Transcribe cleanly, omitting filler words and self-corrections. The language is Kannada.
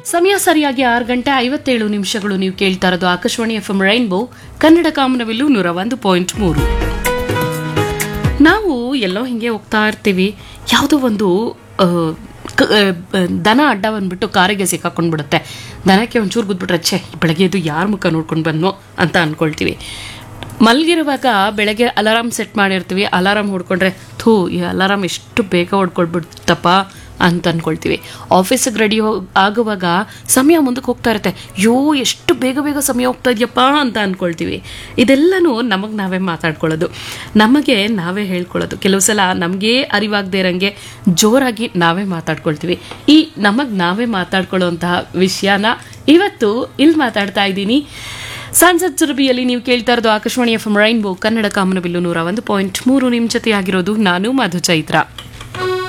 ಸಮಯ ಸರಿಯಾಗಿ 6:57 ನೀವು ಕೇಳ್ತಾ ಇರೋದು ಆಕಾಶವಾಣಿ FM ರೈನ್ಬೋ ಕನ್ನಡ ಕಾಮನಬಿಲ್ಲು 101.3. ನಾವು ಎಲ್ಲೋ ಹಿಂಗೆ ಹೋಗ್ತಾ ಇರ್ತೀವಿ, ಯಾವುದೋ ಒಂದು ದನ ಅಡ್ಡ ಬಂದ್ಬಿಟ್ಟು ಕಾರಿಗೆ ಸಿಕ್ಕಾಕೊಂಡ್ಬಿಡುತ್ತೆ. ದನಕ್ಕೆ ಒಂಚೂರು ಗುದ್ಬಿಟ್ರೆ ಛೇ ಬೆಳಗ್ಗೆ ಇದು ಯಾರ ಮುಖ ನೋಡ್ಕೊಂಡು ಬಂದ್ನೋ ಅಂತ ಅನ್ಕೊಳ್ತೀವಿ. ಮಲಗಿರುವಾಗ ಬೆಳಗ್ಗೆ ಅಲಾರಾಮ್ ಸೆಟ್ ಮಾಡಿರ್ತೀವಿ, ಅಲಾರಾಮ್ ಹೊಡ್ಕೊಂಡ್ರೆ ಥೂ ಈ ಅಲಾರಾಮ್ ಎಷ್ಟು ಬೇಗ ಹೊಡ್ಕೊಳ್ಬಿಡ್ತಪ್ಪ ಅಂತ ಅಂದ್ಕೊಳ್ತೀವಿ. ಆಫೀಸಿಗೆ ರೆಡಿ ಆಗುವಾಗ ಸಮಯ ಮುಂದಕ್ಕೆ ಹೋಗ್ತಾ ಇರುತ್ತೆ, ಯೋ ಎಷ್ಟು ಬೇಗ ಬೇಗ ಸಮಯ ಹೋಗ್ತಾ ಇದೆಯಪ್ಪ ಅಂತ ಅಂದ್ಕೊಳ್ತೀವಿ. ಇದೆಲ್ಲನೂ ನಮಗೆ ನಾವೇ ಮಾತಾಡ್ಕೊಳ್ಳೋದು, ನಮಗೆ ನಾವೇ ಹೇಳ್ಕೊಳ್ಳೋದು. ಕೆಲವು ಸಲ ನಮಗೆ ಅರಿವಾಗದೇ ಇರೋಂಗೆ ಜೋರಾಗಿ ನಾವೇ ಮಾತಾಡ್ಕೊಳ್ತೀವಿ. ಈ ನಮಗೆ ನಾವೇ ಮಾತಾಡ್ಕೊಳ್ಳೋಂತಹ ವಿಷಯನ ಇವತ್ತು ಇಲ್ಲಿ ಮಾತಾಡ್ತಾ ಇದ್ದೀನಿ. ಸಂಸತ್ ಸುರಭಿಯಲ್ಲಿ ನೀವು ಕೇಳ್ತಾ ಇರೋದು ಆಕಾಶವಾಣಿ FM ರೈನ್ಬೋ ಕನ್ನಡ ಕಾಮನಬಿಲ್ಲು 101.3. ನಿಮ್ಮ ಜೊತೆ ಆಗಿರೋದು ನಾನು ಮಧು ಚೈತ್ರ.